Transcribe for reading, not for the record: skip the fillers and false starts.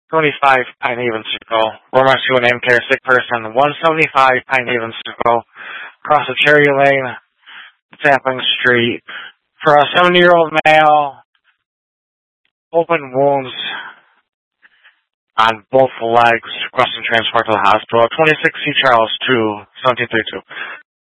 25 Pine Haven Circle. We're rescuing an care sick person. 175 Pine Haven Circle. Across the Cherry Lane, Sapling Street. For a 70-year-old male, open wounds on both legs, requesting transport to the hospital. 26 C. Charles 2, 1732.